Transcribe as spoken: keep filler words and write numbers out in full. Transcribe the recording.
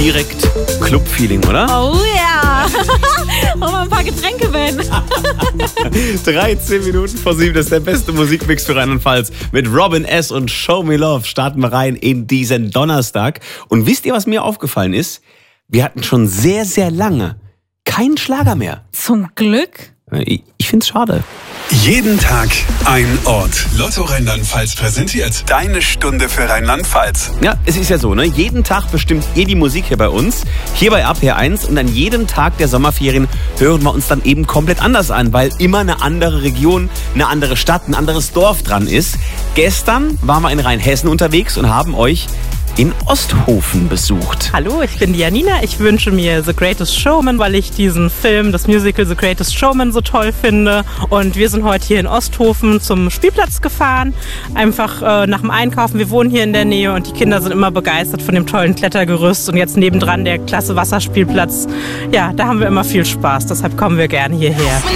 direkt Club-Feeling, oder? Oh ja! Hol mal ein paar Getränke, Ben. dreizehn Minuten vor sieben, das ist der beste Musikmix für Rheinland-Pfalz. Mit Robin S. und Show Me Love starten wir rein in diesen Donnerstag. Und wisst ihr, was mir aufgefallen ist? Wir hatten schon sehr, sehr lange keinen Schlager mehr. Zum Glück. Ich, ich find's schade. Jeden Tag ein Ort. Lotto Rheinland-Pfalz präsentiert deine Stunde für Rheinland-Pfalz. Ja, es ist ja so, ne? Jeden Tag bestimmt ihr die Musik hier bei uns, hier bei A P eins, und an jedem Tag der Sommerferien hören wir uns dann eben komplett anders an, weil immer eine andere Region, eine andere Stadt, ein anderes Dorf dran ist. Gestern waren wir in Rheinhessen unterwegs und haben euch in Osthofen besucht. Hallo, ich bin die Janina. Ich wünsche mir The Greatest Showman, weil ich diesen Film, das Musical The Greatest Showman, so toll finde. Und wir sind heute hier in Osthofen zum Spielplatz gefahren, einfach äh, nach dem Einkaufen. Wir wohnen hier in der Nähe und die Kinder sind immer begeistert von dem tollen Klettergerüst und jetzt nebendran der klasse Wasserspielplatz. Ja, da haben wir immer viel Spaß, deshalb kommen wir gerne hierher.